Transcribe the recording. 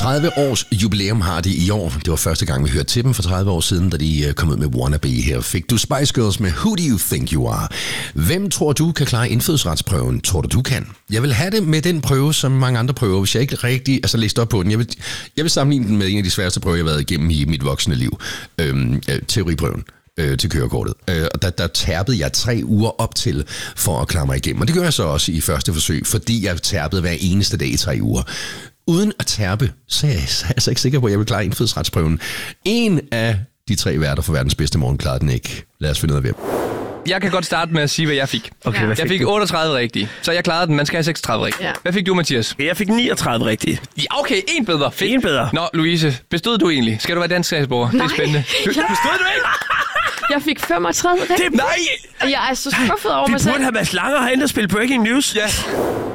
30 års jubilæum har de i år. Det var første gang, vi hørte til dem for 30 år siden, da de kom ud med Wannabe her. Fik du Spice Girls med Who Do You Think You Are? Hvem tror du kan klare indfødsretsprøven? Tror du kan? Jeg vil have det med den prøve, som mange andre prøver, hvis jeg ikke rigtig læst op på den. Jeg vil sammenligne den med en af de sværeste prøver, jeg har været igennem i mit voksne liv. Teoriprøven til kørekortet. Og der tærpede jeg 3 uger op til for at klare mig igennem. Og det gør jeg så også i første forsøg, fordi jeg tærpede hver eneste dag i 3 uger. Uden at tærpe, så er jeg altså ikke sikker på, at jeg vil klare indfødsretsprøven. En af de 3 værter for verdens bedste morgen klarede den ikke. Lad os finde ud af hvem. Jeg kan godt starte med at sige, hvad jeg fik. Okay, jeg fik 38 rigtige, så jeg klarede den. Man skal have 36 rigtige. Ja. Hvad fik du, Mathias? Jeg fik 39 rigtige. Ja, okay, en bedre. Fedt. En bedre. Nå, Louise, bestod du egentlig? Skal du være dansk statsborger? Det er spændende. Bestod du ikke? Jeg fik 35 rigtige. Nej! Jeg er så skuffet over mig selv. Vi burde have Mads Langer herinde og spille Breaking News. Ja.